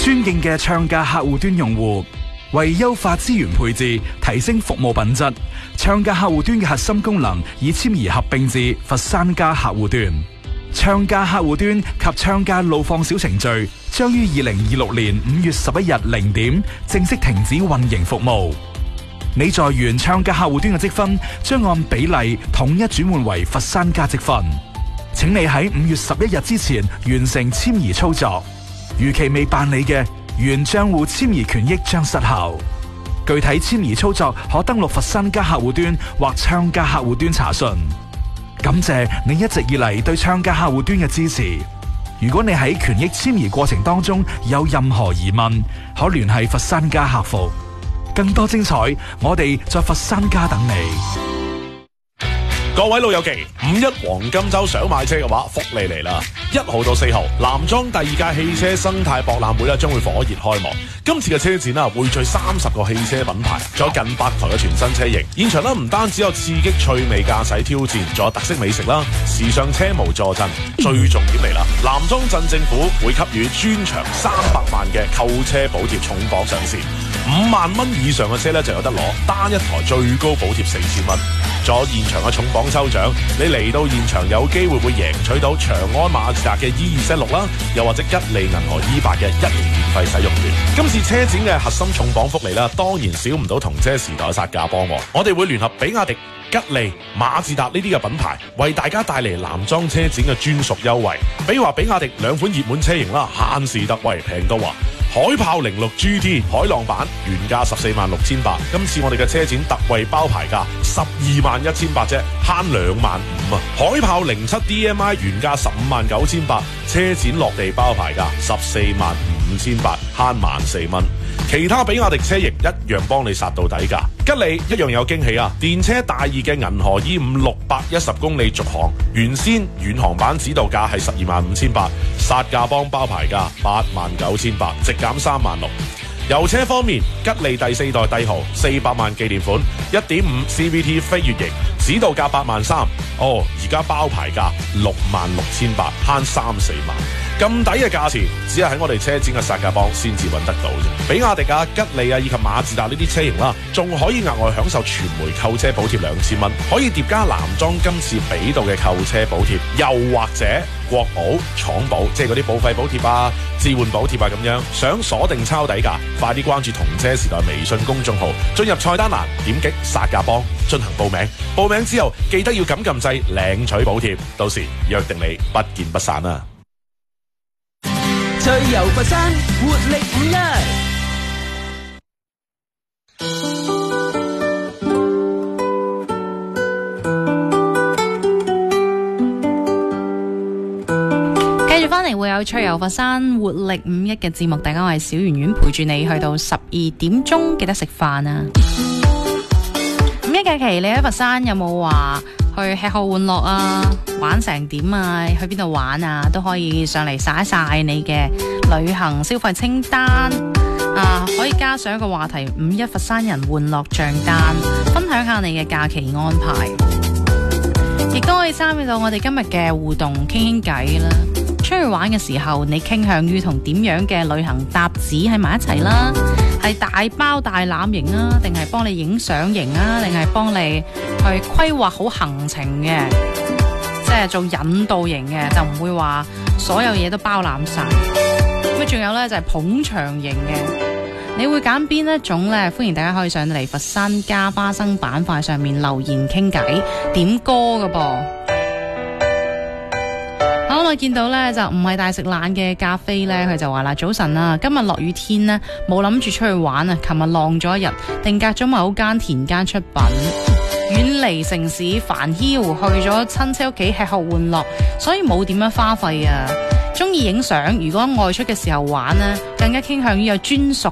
尊敬嘅唱家客戶端用戶，為優化資源配置，提升服務品質，唱家客戶端嘅核心功能已遷移合併至佛山家客戶端。唱家客戶端及唱家路況小程序將於2026年5月11日0點正式停止運營服務。你在原唱家客戶端嘅積分將按比例統一轉換為佛山家積分，請你喺5月11日之前完成遷移操作。逾期未辦理嘅，原賬戶遷移權益將失效。具體遷移操作可登錄佛山家客戶端或唱家客戶端查詢。感謝你一直以嚟對唱家客戶端嘅支持。如果你喺權益遷移過程當中有任何疑問，可聯繫佛山家客服。更多精彩，我哋在佛山家等你。 各位老友記，5·1黃金周想買車嘅話，福利嚟啦！1號到4號，南莊第2屆汽車生態博覽會咧將會火熱開幕。今次嘅車展啊，匯聚30個汽車品牌，仲有近100台嘅全新車型。現場咧唔單止有刺激趣味駕駛挑戰，仲有特色美食啦，時尚車模助陣。最重點嚟啦，南莊鎮政府會給予專場300萬嘅購車補貼重磅上市，5萬蚊以上嘅車咧就有得攞，單一台最高補貼4000蚊。仲有現場嘅重磅抽獎，你嚟到現場有機會贏取到長安馬自達嘅 E276 啦，又或者吉利銀河 E8 嘅1年免費使用券。今次車展嘅核心重磅福利啦，當然少唔到同車時代嘅殺價幫。我哋會聯合比亞迪、吉利、馬自達呢啲嘅品牌，為大家帶嚟南莊車展嘅專屬優惠。比如話比亞迪2款熱門車型啦，限時特惠，平到話海豹06 GT 海浪版原價146800，今次我哋嘅車展特惠包牌價121800啫，慳25000啊！海豹07 DMI 原價159,800，車展落地包牌價145800，慳14,000蚊。其他比亞迪車型一樣幫你殺到底價，吉利一樣有驚喜啊！電車大熱嘅銀河 E5 610公里續航，原先遠航版指導價係125,800，殺價幫包牌價89,800，直減36000。油車方面，吉利第4代帝豪400萬紀念款 1.5 CVT 飛越型，指導價83000，而家包牌價66,800，慳3-4萬。咁抵嘅價錢，只係喺我哋車展嘅殺價幫先至揾得到啫。比亞迪啊、吉利啊以及馬自達呢啲車型啦，仲可以額外享受傳媒購車補貼2000蚊，可以疊加南莊今次俾到嘅購車補貼，又或者國保、廠保，即係嗰啲保費補貼啊、置換補貼啊咁樣。想鎖定抄底價，快啲關注同車時代微信公眾號，進入菜單欄點擊殺價幫進行報名。報名之後記得要撳掣領取補貼，到時約定你不見不散啊！ 趣遊佛山，活力5·1。 繼續翻嚟會有趣遊佛山活力5·1嘅節目，大家我係小圓圓，陪住你去到12點鐘，記得食飯啊！5·1假期你喺佛山有冇話去吃喝玩樂啊？玩成點啊？去邊度玩啊？都可以上嚟晒一晒你嘅旅行消費清單啊！可以加上一個話題5·1佛山人玩樂賬單，分享下你嘅假期安排，亦都可以參與到我哋今日嘅互動傾傾偈啦。出去玩嘅時候，你傾向於同點樣嘅旅行搭子喺埋一齊啦？係大包大攬型啊，定係幫你影相型啊，定係幫你去規劃好行程嘅，即係做引導型嘅，就唔會話所有嘢都包攬晒。咁仲有呢，就係捧場型嘅，你會揀邊一種呢？歡迎大家可以上嚟佛山加花生板塊上面留言傾偈點歌噶噃。好，我見到呢就唔係大食懶嘅咖啡呢，佢就話啦：早晨啊，今日落雨天呢，冇諗住出去玩啊，琴日浪咗一日，定格咗某間田間出品，遠離城市煩囂，去咗親戚屋企吃喝玩樂，所以冇點樣花費啊。中意影相，如果外出嘅時候玩呢，更加傾向於有專屬